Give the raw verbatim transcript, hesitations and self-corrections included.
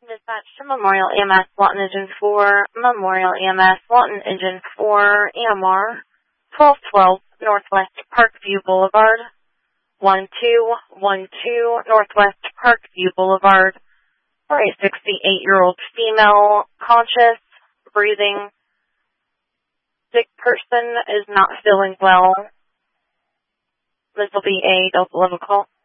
Dispatch to Memorial E M S, Lawton Engine four, Memorial E M S, Lawton Engine four, E M R, twelve twelve Northwest Parkview Boulevard, one two one two Northwest Parkview Boulevard, for a sixty-eight-year-old female, conscious, breathing. Sick person is not feeling well. This will be a double level call.